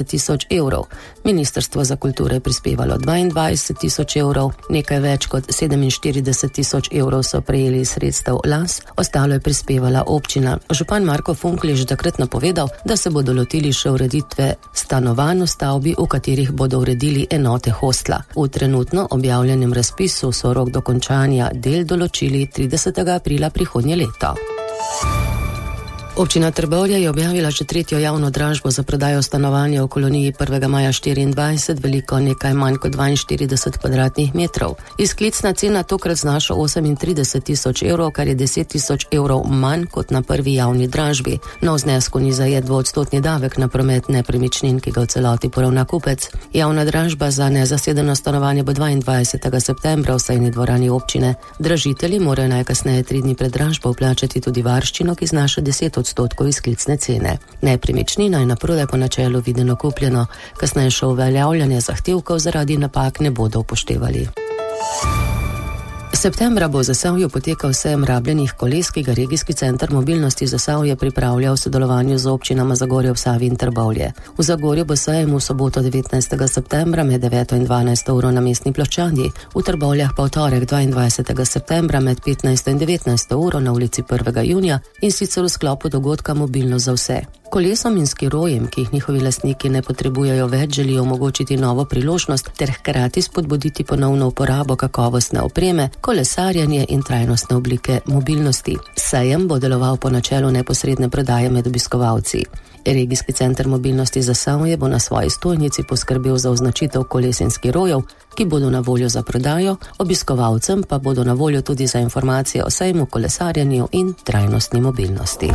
tisoč evrov. Ministrstvo za kulturo je prispevalo 22 tisoč evrov, nekaj več kot 47 tisoč evrov so prejeli iz sredstev LAS, ostalo je prispevala občina. Župan Marko Funkl je že takrat napovedal, da se bodo lotili še ureditve stanovanj v stavbi, v katerih bodo uredili enote hostla. V trenutno objavljenem razpisu so rok dokončanja del določili 30. aprila prihodnje leto. Občina Trbovlje je objavila že tretjo javno dražbo za prodajo stanovanja v koloniji 1. maja 24, veliko nekaj manj kot 42 kvadratnih metrov. Izklicna cena tokrat znaša 38 tisoč evrov, kar je 10 tisoč evrov manj kot na prvi javni dražbi. Na znesku ni zajet 2% davek na promet nepremičnin, ki ga v celoti poravna kupec. Javna dražba za nezasedeno stanovanje bo 22. septembra v sejni dvorani občine. Dražitelji morajo najkasneje 3 dni pred dražbo vplačati tudi varščino, ki znaša 10% izklicne cene. Nepremičnina je na prodaj po načelu videno kupljeno, kasnejše uveljavljanje zahtevkov zaradi napak ne bodo upoštevali. Septembra bo v Zasavju potekal sejem rabljenih koles, ki ga Regijski center mobilnosti Zasavje pripravlja v sodelovanju z občinama Zagorje ob Savi in Trbovlje. V Zagorju bo sejem v soboto 19. septembra med 9 in 12 uro na mestni ploščadi, v Trbovljah pa v torek 22. septembra med 15 in 19 uro na ulici 1. junija in sicer v sklopu dogodka Mobilnost za vse. Kolesom in skirojem, ki jih njihovi lastniki ne potrebujejo več, želijo omogočiti novo priložnost ter hkrati spodbuditi ponovno uporabo kakovostne opreme, kolesarjenje in trajnostne oblike mobilnosti. Sejem bo deloval po načelu neposredne prodaje med obiskovalci. Regijski center mobilnosti Zasavje bo na svoji stojnici poskrbel za označitev koles in skirojev, ki bodo na voljo za prodajo, obiskovalcem pa bodo na voljo tudi za informacije o sejmu, kolesarjenju in trajnostni mobilnosti.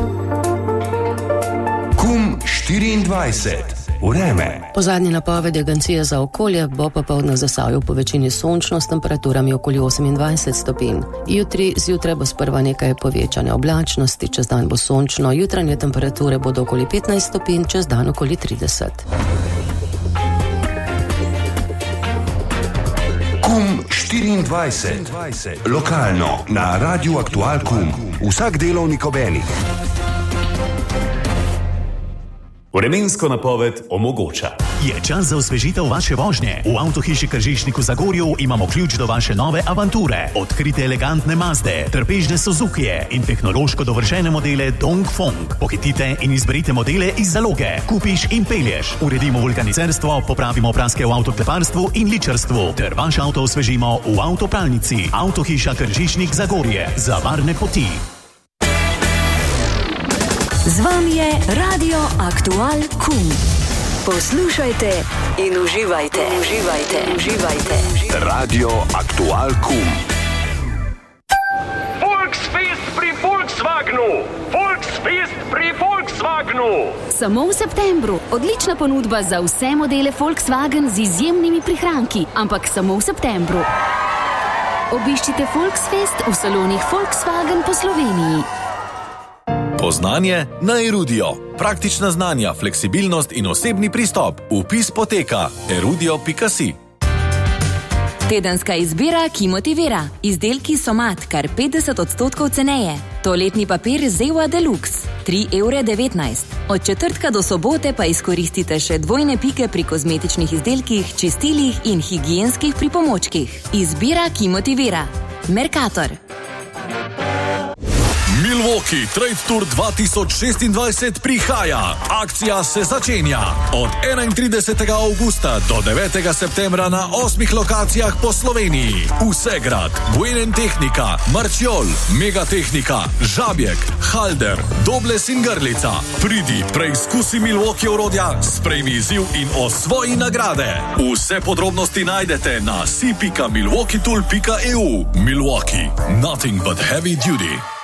KUM 24. Vreme. Po zadnji napovedi Agencije za okolje bo popoldne v Zasavju po večini sončno s temperaturami okoli 28 stopinj. Jutri zjutraj bo sprva nekaj povečane oblačnosti, čez dan bo sončno, jutranje temperature bodo okoli 15 stopinj, čez dan okoli 30. KUM 24. Lokalno na Radiu Aktual KUM. Vsak delovnik ob enih. Vremensko napoved omogoča. Je čas za osvežitev vaše vožnje. V Avtohiši Kržišnik v Zagorju imamo ključ do vaše nove avanture. Odkrite elegantne Mazde, trpežne Suzukije in tehnološko dovršene modele Dongfeng. Pohitite in izberite modele iz zaloge. Kupiš in pelješ. Uredimo vulkanicerstvo, popravimo praske v avtokleparstvu in ličarstvu. Ter vaš avto osvežimo v avtopralnici. Avtohiša Kržišnik Zagorje. Za varne poti. Z vami je Radio Aktual KUM. Poslušajte in uživajte. Radio Aktual KUM. Volksfest pri Volkswagenu! Volksfest pri Volkswagenu! Samo v septembru. Odlična ponudba za vse modele Volkswagen z izjemnimi prihranki, ampak samo v septembru. Obiščite Volksfest v salonih Volkswagen po Sloveniji. Poznanje na Erudio. Praktična znanja, fleksibilnost in osebni pristop. Vpis poteka erudio.si. Tedenska izbira, ki motivira. Izdelki Somat, kar 50% ceneje. Toaletni papir Zewa Deluxe, 3,19 €. Od četrtka do sobote pa izkoristite še dvojne pike pri kozmetičnih izdelkih, čistilih in higienskih pripomočkih. Izbira, ki motivira. Mercator. Milwaukee Trade Tour 2026 prihaja. Akcija se začenja. Od 31. avgusta do 9. septembra na 8 lokacijah po Sloveniji. Vsegrad, Buenen Tehnika, Marčiol, Megatehnika, Žabjek, Halder, Dobles in Grlica. Pridi, preizkusi Milwaukee orodja, sprejmi izziv in osvoji nagrade. Vse podrobnosti najdete na si.milwaukeetool.eu. Milwaukee, nothing but heavy duty.